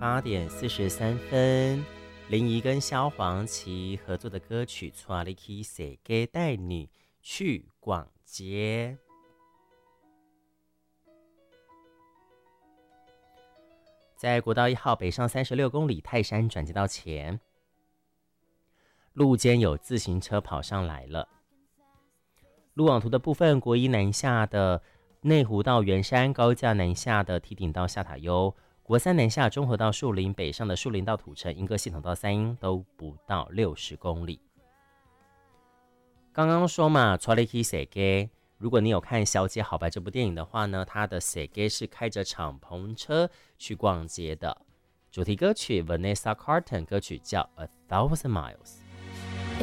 8:43，林怡跟萧煌奇合作的歌曲《带你去世界带你去逛街》。在国道1号北上36公里泰山转接道前，路肩有自行车跑上来了。路网图的部分，国一南下的内湖到圆山，高架南下的梯顶到下塔悠，国三南下中和到树林，北上的树林到土城，莺歌系统到三鶯都不到60公里。刚刚说嘛，带你去世界，如果你有看《小姐好白》这部电影的话呢，它的世界是开着敞篷车去逛街的。主题歌曲 Vanessa Carlton 歌曲叫 A Thousand Miles。